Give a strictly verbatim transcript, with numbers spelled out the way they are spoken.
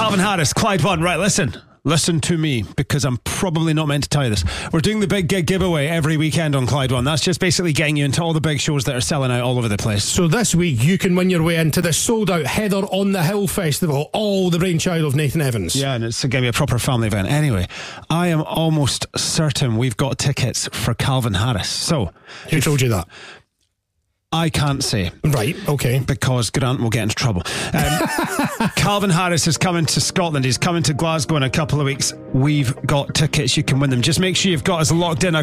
Calvin Harris, Clyde One. Right, listen. Listen to me, because I'm probably not meant to tell you this. We're doing the big gig giveaway every weekend on Clyde One. That's just basically getting you into all the big shows that are selling out all over the place. So this week you can win your way into the sold out Heather on the Hill Festival, all the brainchild of Nathan Evans. Yeah, and it's going to be a proper family event. Anyway, I am almost certain we've got tickets for Calvin Harris. So, who told you that? I can't say. Right, okay. Because Grant will get into trouble. Um, Calvin Harris is coming to Scotland. He's coming to Glasgow in a couple of weeks. We've got tickets. You can win them. Just make sure you've got us locked in.